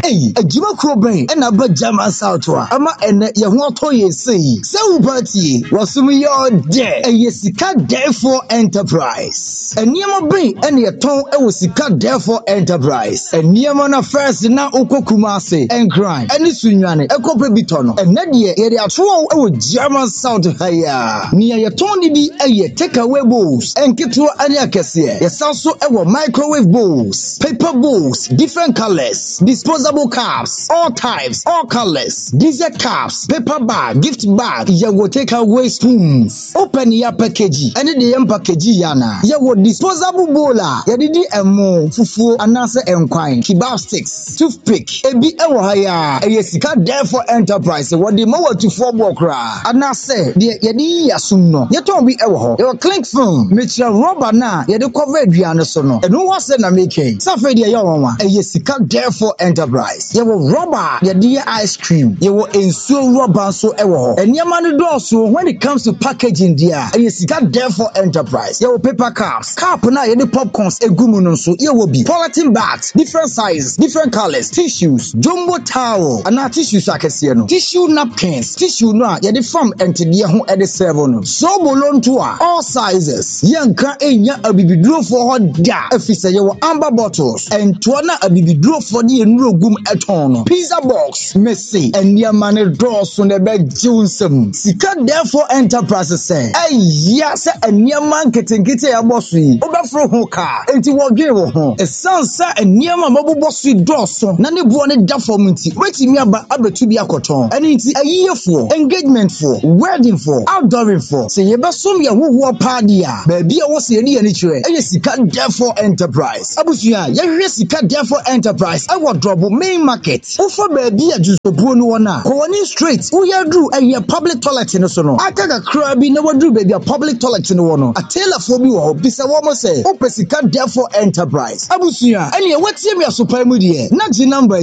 Hey, a Jima Crobrain and a Bajama Southwa. Ama and Yahoto say. So party was your day. A Yesika therefore enterprise. A Niama Brain and your tongue a Wasika therefore enterprise. A Niamana first na Oko Kumase and crime. And it's Sunyane, a Copa Bitono. And Nadia, Eria True with German South Haya. Near your Tony be a take away bowls and Kitua Anyakasia. Yes, also our microwave bowls, paper bowls, different colors, disposable cups, all types, all colors, dessert cups, paper bag, gift bag, ya will take away spoons. Open your package, and the package yana. Ya will disposable bowler, ya did a mo, fufu, anasa and quine, kebab sticks, toothpick, ebi ewahaya, a yesika therefore enterprise, what the mower to four walkra, anase, the yadi yasuno, yaton be ewaho, your clink film, Mitchell rubber na, yadu cover Diana sono, and who was then a making, Safe de Yawa, a yesika therefore enterprise, you will rubber, your dear ice cream, you will ensure rubber so ewaho, and Yamani also when it comes to packaging, dear, a yesika therefore enterprise, you will paper cups, cup na yadu popcorns, a gumunon so, you will be polythene bags, different sizes, different colors, tissues, jumbo towel, and our tissues I can see no, tissue napkins, tissue na, yadi from entedia home at the 7. So bolon to all sizes, young can a bibidro for her da, if it's a amber bottles, and tuana a bibidro for the enrogum at home, pizza box, messy, and your money draws on the bed Johnson. Sika therefore enterprises say, hey, yes, and your man getting a bossy, over from Hoka, and to what give home. A son, sir, and near my mobile bossy dosso, none of one deformity, waiting me about Abba to be a cotton, and it's a year for, engagement for, wedding for, outdooring for. Say, you best some who are party, baby, I was a near nature, and yes, you can't therefore enterprise. Abusia, yes, you can't therefore enterprise. I will drop main market. Offer baby a juice of Brunoana, Kowani Street, who you drew a year public toilet in the sono. I take a crabby, never drew baby a public toilet in the one. A tailor for me, or Bisa Woman say, Opesica therefore enterprise. Abusia, and you what's your super media? Nazi number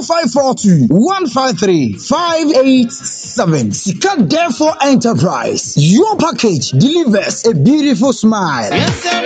0542 153 587. Sika therefore enterprise. Your package delivers a beautiful smile. Yes, sir.